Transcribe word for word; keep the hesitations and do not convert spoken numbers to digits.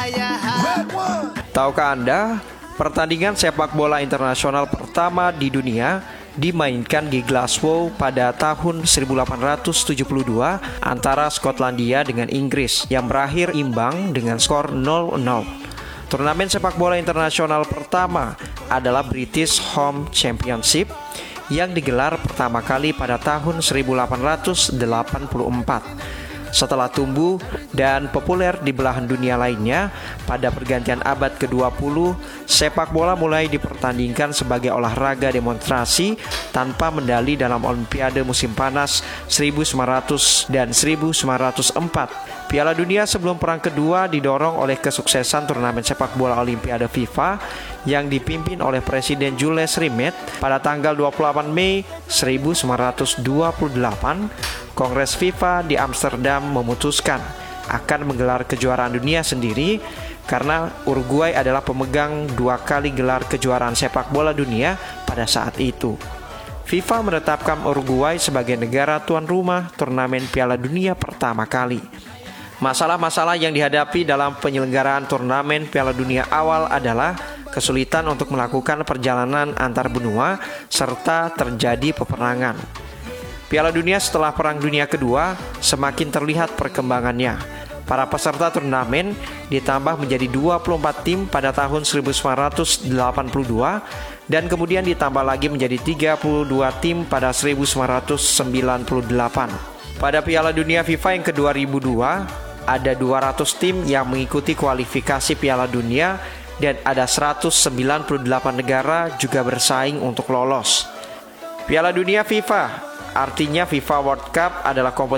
Tahukah Anda, pertandingan sepak bola internasional pertama di dunia dimainkan di Glasgow pada tahun seribu delapan ratus tujuh puluh dua antara Skotlandia dengan Inggris yang berakhir imbang dengan skor nol nol. Turnamen sepak bola internasional pertama adalah British Home Championship yang digelar pertama kali pada tahun seribu delapan ratus delapan puluh empat. Setelah tumbuh dan populer di belahan dunia lainnya, pada pergantian abad ke dua puluh, sepak bola mulai dipertandingkan sebagai olahraga demonstrasi tanpa medali dalam Olimpiade musim panas seribu sembilan ratus dan seribu sembilan ratus empat. Piala Dunia sebelum Perang Kedua didorong oleh kesuksesan turnamen sepak bola Olimpiade FIFA yang dipimpin oleh Presiden Jules Rimet. Pada tanggal dua puluh delapan Mei seribu sembilan ratus dua puluh delapan, Kongres FIFA di Amsterdam memutuskan akan menggelar kejuaraan dunia sendiri karena Uruguay adalah pemegang dua kali gelar kejuaraan sepak bola dunia pada saat itu. FIFA menetapkan Uruguay sebagai negara tuan rumah turnamen Piala Dunia pertama kali. Masalah-masalah yang dihadapi dalam penyelenggaraan turnamen Piala Dunia awal adalah kesulitan untuk melakukan perjalanan antar benua serta terjadi peperangan. Piala Dunia setelah Perang Dunia Kedua semakin terlihat perkembangannya. Para peserta turnamen ditambah menjadi dua puluh empat tim pada tahun seribu sembilan ratus delapan puluh dua dan kemudian ditambah lagi menjadi tiga puluh dua tim pada seribu sembilan ratus sembilan puluh delapan. Pada Piala Dunia FIFA yang ke dua ribu dua, ada dua ratus tim yang mengikuti kualifikasi Piala Dunia dan ada seratus sembilan puluh delapan negara juga bersaing untuk lolos. Piala Dunia FIFA, artinya FIFA World Cup, adalah kompetisi